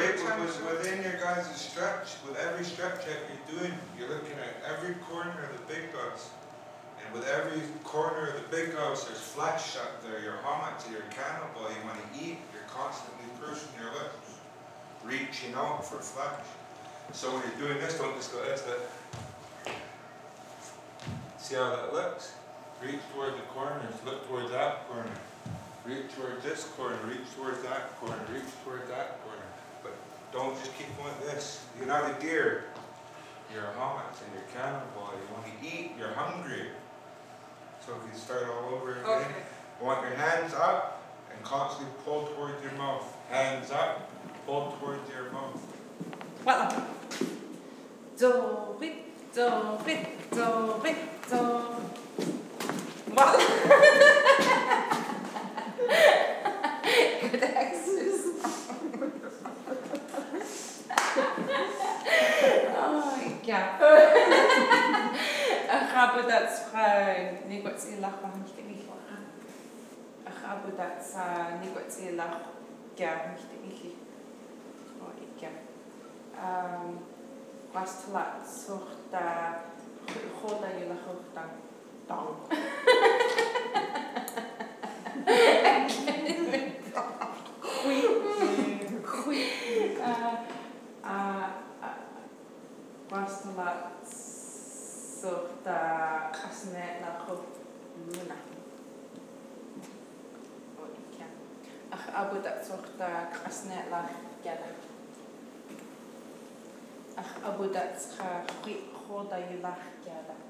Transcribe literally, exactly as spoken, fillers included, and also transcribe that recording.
Right, with, within your guys' stretch, with every stretch that you're doing, you're looking at every corner of the big guys. And with every corner of the big guys, there's flesh up there. You're hammock, you're cannibal, you want to eat, you're constantly pursing your lips, reaching out for flesh. So when you're doing this, don't just go this, but see how that looks? Reach towards the corners, look towards that corner. Reach towards this corner, reach towards that corner, reach towards that corner. But don't just keep going this. You're not a deer. You're a hammock and you're cannibal. You want to eat, you're hungry. So if you start all over again, okay. you want your hands up and constantly pull towards your mouth. Hands up, pull towards your mouth. Voilà. Do, bit, do, bit, do, bit, do. Voilà. Good exercise. Oh, yeah. Ik ga bij dat vrij niet wat ze lachen, want ik niet lachen. Ik ga bij dat niet wat ze lachen, ja, niet niet. Oh, ik ja. Was te laat, zorg dat goed dat je lachen dan dan. Goeie, goeie. Was te laat. Zorg dat als net naar goed luna. Oh, ik kan. Ach, abu dat zorg dat als net naar gada. Ach, abu dat ga goed dat je lacht gada.